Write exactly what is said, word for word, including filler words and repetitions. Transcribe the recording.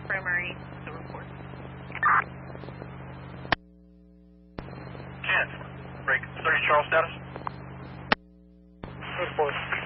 primary to report. ten. Break thirty Charles status. Report.